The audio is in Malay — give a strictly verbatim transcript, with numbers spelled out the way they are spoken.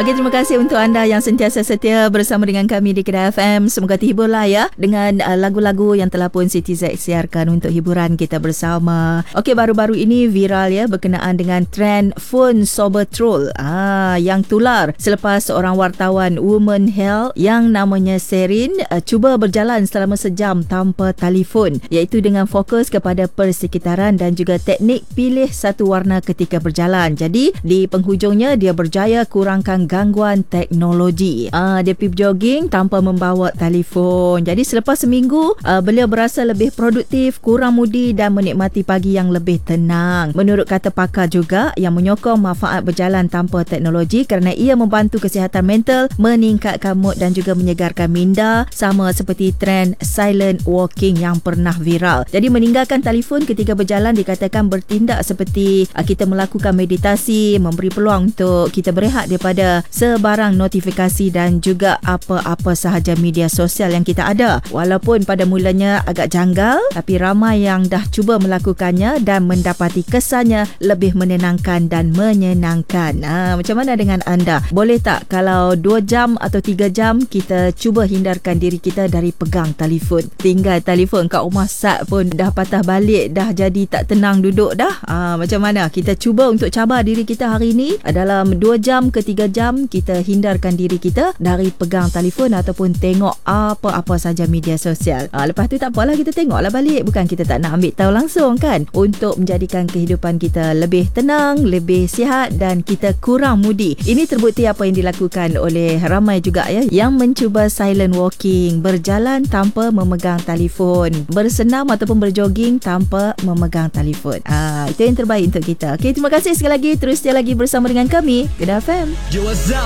Okey, terima kasih untuk anda yang sentiasa setia bersama dengan kami di Kedah F M. Semoga terhiburlah ya dengan uh, lagu-lagu yang telah pun Siti Zaid siarkan untuk hiburan kita bersama. Okey, baru-baru ini viral ya berkenaan dengan trend phone sobertrol ah, yang tular selepas seorang wartawan Women Health yang namanya Serin uh, cuba berjalan selama sejam tanpa telefon, iaitu dengan fokus kepada persekitaran dan juga teknik pilih satu warna ketika berjalan. Jadi di penghujungnya dia berjaya kurangkan gangguan teknologi. Ah, dia pergi jogging tanpa membawa telefon. Jadi selepas seminggu, ah, beliau berasa lebih produktif, kurang mudi dan menikmati pagi yang lebih tenang. Menurut kata pakar juga yang menyokong manfaat berjalan tanpa teknologi kerana ia membantu kesihatan mental, meningkatkan mood dan juga menyegarkan minda, sama seperti trend silent walking yang pernah viral. Jadi meninggalkan telefon ketika berjalan dikatakan bertindak seperti ah, kita melakukan meditasi, memberi peluang untuk kita berehat daripada sebarang notifikasi dan juga apa-apa sahaja media sosial yang kita ada. Walaupun pada mulanya agak janggal, tapi ramai yang dah cuba melakukannya dan mendapati kesannya lebih menenangkan dan menyenangkan. Ha, macam mana dengan anda? Boleh tak kalau dua jam atau tiga jam kita cuba hindarkan diri kita dari pegang telefon? Tinggal telefon kat rumah sat pun dah patah balik, dah jadi tak tenang duduk dah. Ha, macam mana? Kita cuba untuk cabar diri kita hari ini dalam dua jam ke tiga jam kita hindarkan diri kita dari pegang telefon ataupun tengok apa-apa saja media sosial. Ha, lepas tu tak apalah, kita tengoklah balik. Bukan kita tak nak ambil tahu langsung kan, untuk menjadikan kehidupan kita lebih tenang, lebih sihat dan kita kurang mudi. Ini terbukti apa yang dilakukan oleh ramai juga ya yang mencuba silent walking, berjalan tanpa memegang telefon, bersenam ataupun berjoging tanpa memegang telefon. Ha, itu yang terbaik untuk kita. Okey, terima kasih sekali lagi. Terus setia lagi bersama dengan kami Kedah F M.